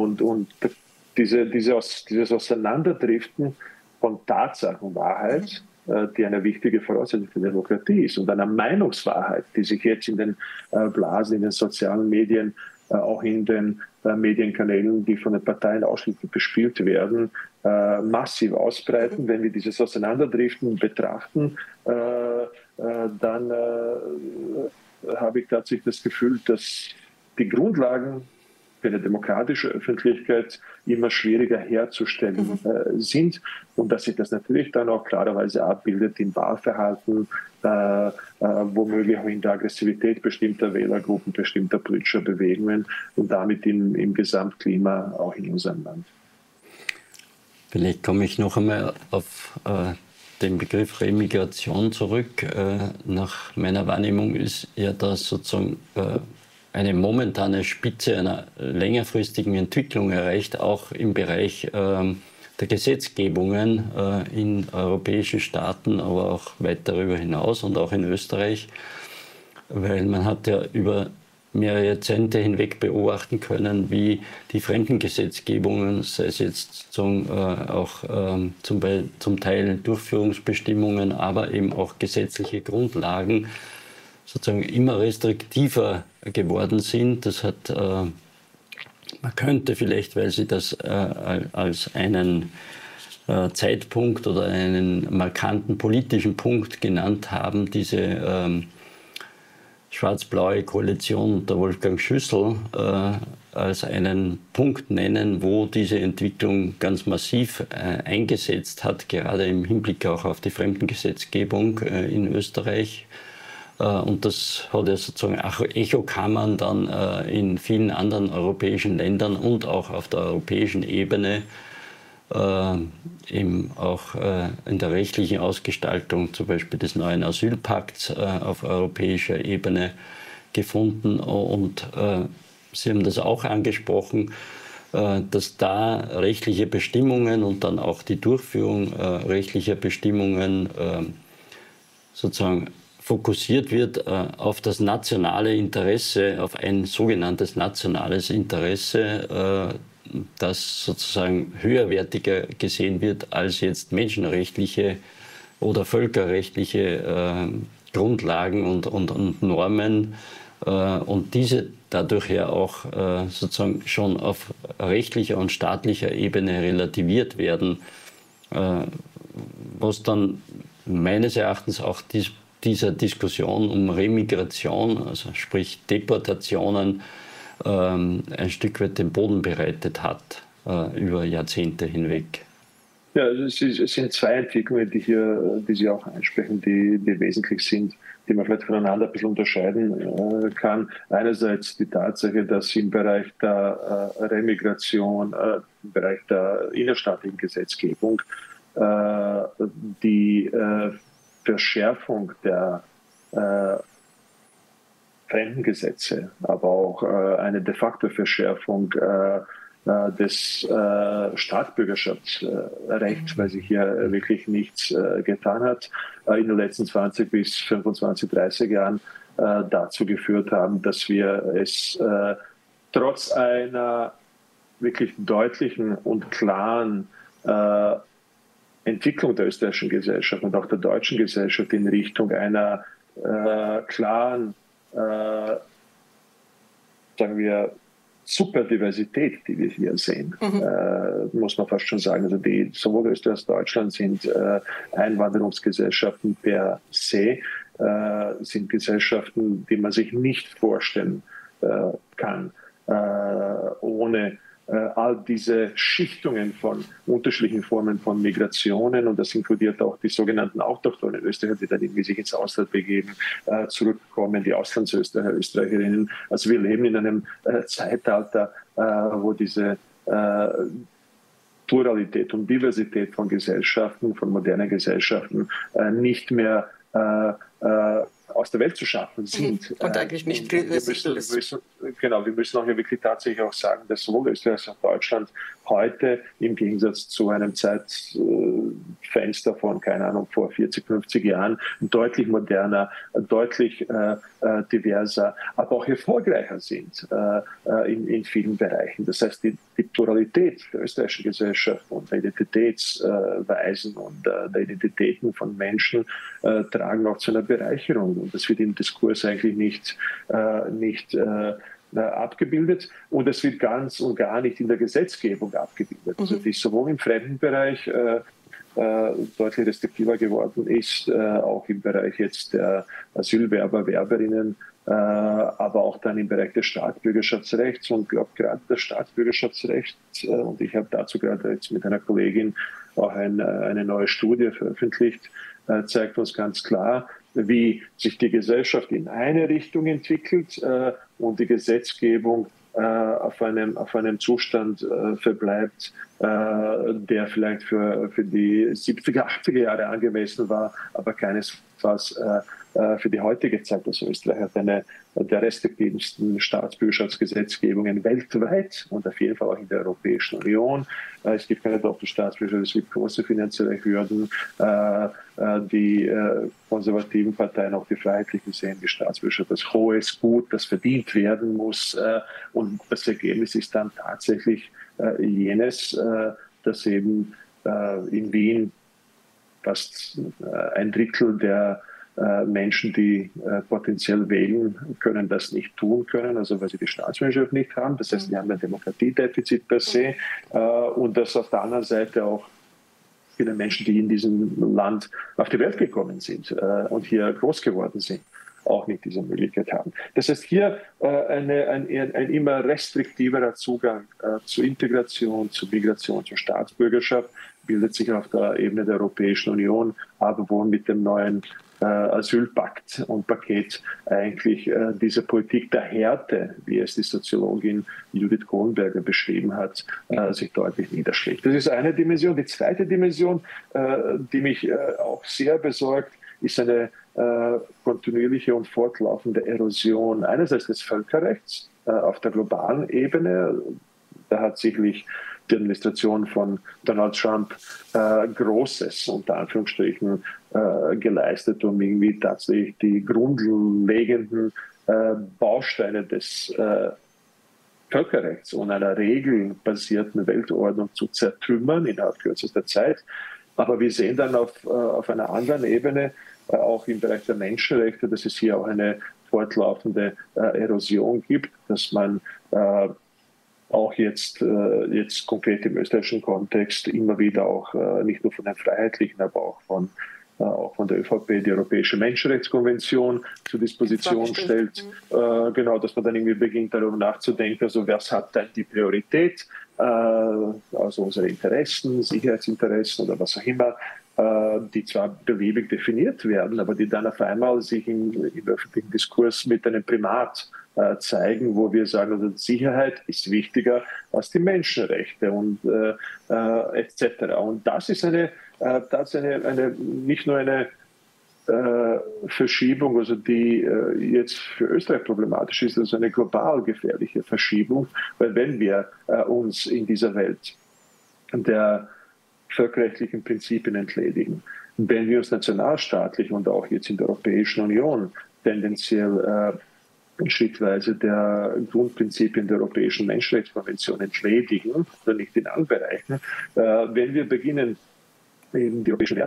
Und dieses Auseinanderdriften von Tatsachen und Wahrheit, die eine wichtige Voraussetzung für Demokratie ist, und einer Meinungswahrheit, die sich jetzt in den Blasen, in den sozialen Medien, auch in den Medienkanälen, die von den Parteien ausschließlich bespielt werden, massiv ausbreiten. Wenn wir dieses Auseinanderdriften betrachten, dann habe ich tatsächlich das Gefühl, dass die Grundlagen für eine demokratische Öffentlichkeit immer schwieriger herzustellen sind, und dass sich das natürlich dann auch klarerweise abbildet im Wahlverhalten, womöglich auch in der Aggressivität bestimmter Wählergruppen, bestimmter politischer Bewegungen und damit im Gesamtklima auch in unserem Land. Vielleicht komme ich noch einmal auf den Begriff Remigration zurück. Nach meiner Wahrnehmung ist ja das sozusagen eine momentane Spitze einer längerfristigen Entwicklung erreicht, auch im Bereich der Gesetzgebungen in europäischen Staaten, aber auch weit darüber hinaus und auch in Österreich. Weil man hat ja über mehrere Jahrzehnte hinweg beobachten können, wie die Fremdengesetzgebungen, sei es jetzt zum Teil Durchführungsbestimmungen, aber eben auch gesetzliche Grundlagen, sozusagen immer restriktiver geworden sind. Das hat, man könnte vielleicht, weil Sie das als einen Zeitpunkt oder einen markanten politischen Punkt genannt haben, diese schwarz-blaue Koalition unter Wolfgang Schüssel als einen Punkt nennen, wo diese Entwicklung ganz massiv eingesetzt hat, gerade im Hinblick auch auf die Fremdengesetzgebung in Österreich. Und das hat ja sozusagen Echokammern dann in vielen anderen europäischen Ländern und auch auf der europäischen Ebene, eben auch in der rechtlichen Ausgestaltung zum Beispiel des neuen Asylpakts auf europäischer Ebene gefunden. Und Sie haben das auch angesprochen, dass da rechtliche Bestimmungen und dann auch die Durchführung rechtlicher Bestimmungen sozusagen fokussiert wird auf das nationale Interesse, auf ein sogenanntes nationales Interesse, das sozusagen höherwertiger gesehen wird als jetzt menschenrechtliche oder völkerrechtliche Grundlagen und Normen, und diese dadurch ja auch sozusagen schon auf rechtlicher und staatlicher Ebene relativiert werden, was dann meines Erachtens auch dieser Diskussion um Remigration, also sprich Deportationen, ein Stück weit den Boden bereitet hat über Jahrzehnte hinweg. Ja, es sind zwei Entwicklungen, die Sie auch ansprechen, die wesentlich sind, die man vielleicht voneinander ein bisschen unterscheiden kann. Einerseits die Tatsache, dass im Bereich der Remigration, im Bereich der innerstaatlichen Gesetzgebung die Verschärfung der Fremdengesetze, aber auch eine de facto Verschärfung des Staatsbürgerschaftsrechts, weil sich hier wirklich nichts getan hat, in den letzten 20 bis 25, 30 Jahren dazu geführt haben, dass wir es trotz einer wirklich deutlichen und klaren Entwicklung der österreichischen Gesellschaft und auch der deutschen Gesellschaft in Richtung einer klaren, sagen wir, Superdiversität, die wir hier sehen, muss man fast schon sagen. Also sowohl Österreich als auch Deutschland sind Einwanderungsgesellschaften per se, sind Gesellschaften, die man sich nicht vorstellen kann, ohne all diese Schichtungen von unterschiedlichen Formen von Migrationen, und das inkludiert auch die sogenannten autochthonen Österreicher, die dann irgendwie sich ins Ausland begeben, zurückkommen, die Auslandsösterreicher, Österreicherinnen. Also wir leben in einem Zeitalter, wo diese Pluralität und Diversität von Gesellschaften, von modernen Gesellschaften nicht mehr aus der Welt zu schaffen sind. Und eigentlich nicht wir müssen auch wirklich tatsächlich auch sagen, dass sowohl Österreich als auch Deutschland heute im Gegensatz zu einem Zeitpunkt Fenster von, keine Ahnung, vor 40, 50 Jahren deutlich moderner, deutlich diverser, aber auch erfolgreicher sind in vielen Bereichen. Das heißt, die Pluralität der österreichischen Gesellschaft und der Identitätsweisen und der Identitäten von Menschen tragen auch zu einer Bereicherung. Und das wird im Diskurs eigentlich nicht abgebildet, und es wird ganz und gar nicht in der Gesetzgebung abgebildet. Also die sowohl im Fremdenbereich deutlich restriktiver geworden ist, auch im Bereich jetzt der Asylwerber, Werberinnen, aber auch dann im Bereich des Staatsbürgerschaftsrechts. Und ich glaube, gerade das Staatsbürgerschaftsrecht, und ich habe dazu gerade jetzt mit einer Kollegin auch eine neue Studie veröffentlicht, zeigt uns ganz klar, wie sich die Gesellschaft in eine Richtung entwickelt und die Gesetzgebung auf einem Zustand verbleibt, der vielleicht für die 70er, 80er Jahre angemessen war, aber keinesfalls für die heutige Zeit. Also Österreich hat eine der restriktivsten Staatsbürgerschaftsgesetzgebungen weltweit und auf jeden Fall auch in der Europäischen Union. Es gibt keine Doppelstaatsbürgerschaft, es gibt große finanzielle Hürden. Die konservativen Parteien, auch die Freiheitlichen, sehen die Staatsbürgerschaft als hohes Gut, das verdient werden muss. Und das Ergebnis ist dann tatsächlich jenes, dass eben in Wien fast ein Drittel der Menschen, die potenziell wählen können, das nicht tun können, also weil sie die Staatsbürgerschaft nicht haben. Das heißt, wir haben ein Demokratiedefizit per se, und dass auf der anderen Seite auch viele Menschen, die in diesem Land auf die Welt gekommen sind und hier groß geworden sind, auch nicht diese Möglichkeit haben. Das heißt, hier ein immer restriktiverer Zugang zur Integration, zur Migration, zur Staatsbürgerschaft bildet sich auf der Ebene der Europäischen Union, aber wohl mit dem neuen Asylpakt und Paket eigentlich diese Politik der Härte, wie es die Soziologin Judith Kohlenberger beschrieben hat, sich deutlich niederschlägt. Das ist eine Dimension. Die zweite Dimension, die mich auch sehr besorgt, ist eine kontinuierliche und fortlaufende Erosion einerseits des Völkerrechts auf der globalen Ebene. Da hat sicherlich die Administration von Donald Trump Großes, unter Anführungsstrichen, geleistet, um irgendwie tatsächlich die grundlegenden Bausteine des Völkerrechts und einer regelbasierten Weltordnung zu zertrümmern innerhalb kürzester Zeit. Aber wir sehen dann auf einer anderen Ebene, auch im Bereich der Menschenrechte, dass es hier auch eine fortlaufende Erosion gibt, dass man auch jetzt konkret im österreichischen Kontext immer wieder auch nicht nur von den Freiheitlichen, aber auch von der ÖVP die Europäische Menschenrechtskonvention zur Disposition stellt. Genau, dass man dann irgendwie beginnt, darüber nachzudenken, also was hat denn die Priorität, also unsere Interessen, Sicherheitsinteressen oder was auch immer, die zwar beliebig definiert werden, aber die dann auf einmal sich im öffentlichen Diskurs mit einem Primat zeigen, wo wir sagen, also Sicherheit ist wichtiger als die Menschenrechte und etc. Und das ist nicht nur eine Verschiebung, also die jetzt für Österreich problematisch ist, also eine global gefährliche Verschiebung, weil wenn wir uns in dieser Welt der völkerrechtlichen Prinzipien entledigen, wenn wir uns nationalstaatlich und auch jetzt in der Europäischen Union tendenziell schrittweise der Grundprinzipien der Europäischen Menschenrechtskonvention entledigen, oder nicht in allen Bereichen, wenn wir beginnen, eben die europäischen Werte